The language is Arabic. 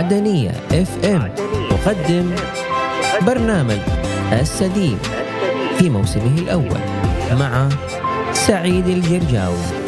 معدنية FM تقدم برنامج السديم في موسمه الأول مع سعيد الجرجاوي.